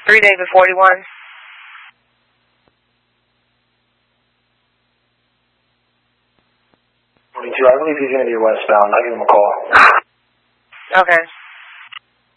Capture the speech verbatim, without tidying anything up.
three David forty-one. forty-two, I believe he's going to be westbound. I'll give him a call. Okay.